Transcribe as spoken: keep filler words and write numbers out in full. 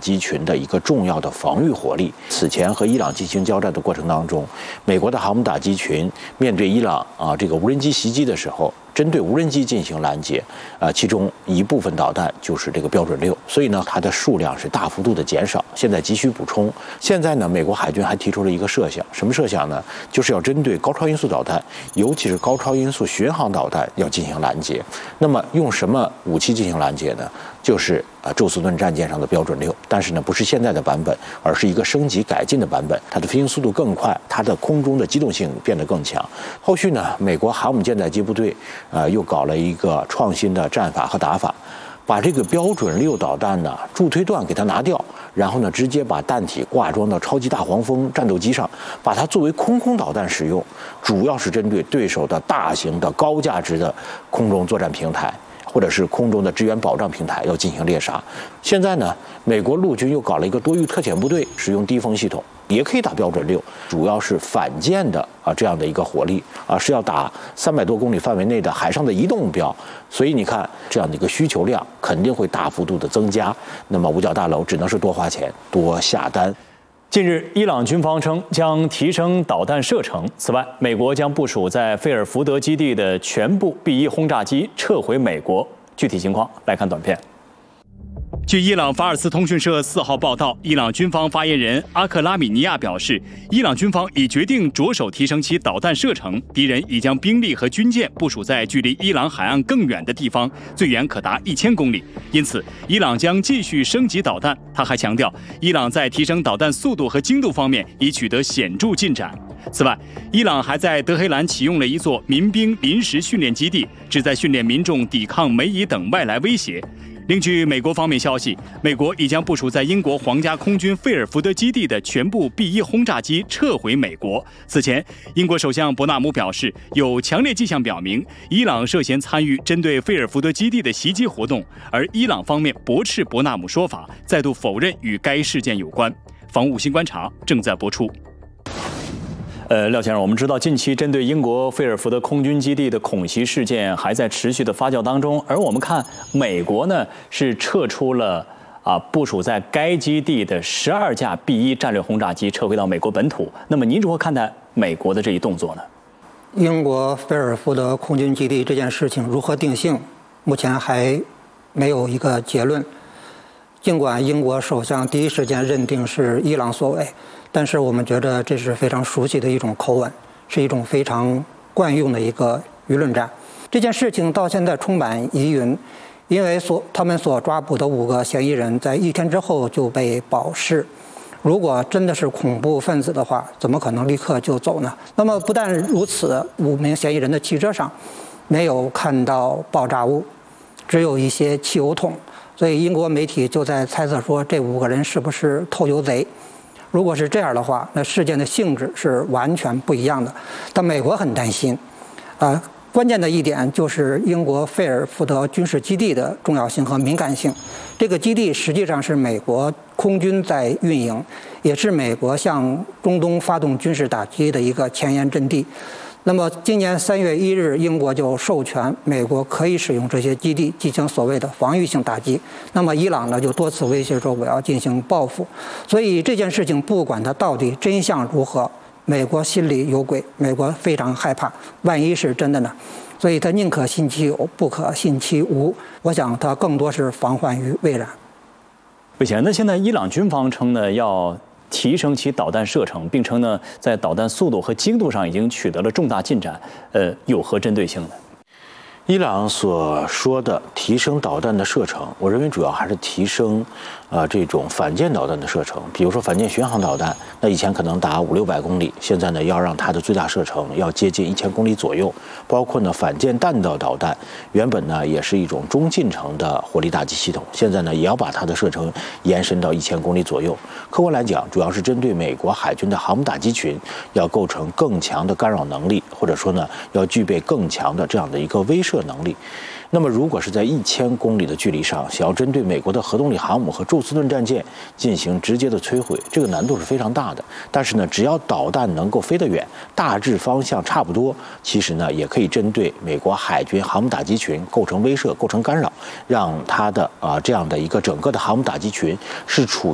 击群的一个重要的防御火力。此前和伊朗进行交战的过程当中，美国的航母打击群面对伊朗啊这个无人机袭击的时候，针对无人机进行拦截，啊，其中一部分导弹就是这个标准六，所以呢，它的数量是大幅度的减少，现在急需补充。现在呢，美国海军还提出了一个设想，什么设想呢？就是要针对高超音速导弹，尤其是高超音速巡航导弹要进行拦截。那么用什么武器进行拦截呢？就是啊，宙斯盾战舰上的标准六，但是呢，不是现在的版本，而是一个升级改进的版本，它的飞行速度更快，它的空中的机动性变得更强。后续呢，美国航母舰载机部队啊，又搞了一个创新的战法和打法，把这个标准六导弹呢助推段给它拿掉，然后呢，直接把弹体挂装到超级大黄蜂战斗机上，把它作为空空导弹使用，主要是针对对手的大型的高价值的空中作战平台，或者是空中的支援保障平台要进行猎杀。现在呢，美国陆军又搞了一个多域特遣部队，使用低风系统，也可以打标准六，主要是反舰的啊这样的一个火力啊，是要打三百多公里范围内的海上的移动目标。所以你看，这样的一个需求量肯定会大幅度的增加。那么五角大楼只能是多花钱多下单。 近日，伊朗军方称将提升导弹射程。此外，美国将部署在费尔福德基地的全部 B 一轰炸机撤回美国。具体情况来看短片。 据伊朗法尔斯通讯社四号报道，伊朗军方发言人阿克拉米尼亚表示，伊朗军方已决定着手提升其导弹射程，敌人已将兵力和军舰部署在距离伊朗海岸更远的地方，最远可达一千公里。因此，伊朗将继续升级导弹。他还强调，伊朗在提升导弹速度和精度方面已取得显著进展。此外，伊朗还在德黑兰启用了一座民兵临时训练基地，旨在训练民众抵抗美以等外来威胁。另据美国方面消息，美国已将部署在英国皇家空军费尔福德基地的全部 B 一轰炸机撤回美国。此前，英国首相伯纳姆表示，有强烈迹象表明伊朗涉嫌参与针对费尔福德基地的袭击活动，而伊朗方面驳斥伯纳姆说法，再度否认与该事件有关。防务新观察正在播出。 呃，廖先生，我们知道近期针对英国费尔福德空军基地的恐袭事件还在持续的发酵当中，而我们看美国呢是撤出了啊部署在该基地的十二架 B 一战略轰炸机撤回到美国本土。那么您如何看待美国的这一动作呢？ 英国费尔福德空军基地这件事情如何定性，目前还没有一个结论。尽管英国首相第一时间认定是伊朗所为，但是我们觉得这是非常熟悉的一种口吻，是一种非常惯用的一个舆论战。这件事情到现在充满疑云，因为所他们所抓捕的五个嫌疑人在一天之后就被保释。如果真的是恐怖分子的话，怎么可能立刻就走呢？那么不但如此，五名嫌疑人的汽车上没有看到爆炸物，只有一些汽油桶。所以英国媒体就在猜测说，这五个人是不是偷油贼？如果是这样的话，那事件的性质是完全不一样的。但美国很担心，啊、呃，关键的一点就是英国费尔福德军事基地的重要性和敏感性。这个基地实际上是美国空军在运营，也是美国向中东发动军事打击的一个前沿阵地。那么今年三月一日，英国就授权美国可以使用这些基地进行所谓的防御性打击。那么伊朗呢，就多次威胁说我要进行报复。所以这件事情不管它到底真相如何，美国心里有鬼，美国非常害怕，万一是真的呢？所以他宁可信其有，不可信其无。我想他更多是防患于未然。 魏先生，那现在伊朗军方称呢要提升其导弹射程，并称呢在导弹速度和精度上已经取得了重大进展，呃，有何针对性呢？ 伊朗所说的提升导弹的射程，我认为主要还是提升，呃，这种反舰导弹的射程。比如说反舰巡航导弹，那以前可能达五六百公里，现在呢要让它的最大射程要接近一千公里左右。包括呢反舰弹道导弹，原本呢也是一种中近程的火力打击系统，现在呢也要把它的射程延伸到一千公里左右。客观来讲，主要是针对美国海军的航母打击群，要构成更强的干扰能力，或者说呢要具备更强的这样的一个威慑能力。那么如果是在一千公里的距离上，想要针对美国的核动力航母和宙斯盾战舰进行直接的摧毁，这个难度是非常大的。但是呢，只要导弹能够飞得远，大致方向差不多，其实呢也可以针对美国海军航母打击群构成威慑、构成干扰，让它的啊、呃、这样的一个整个的航母打击群是处于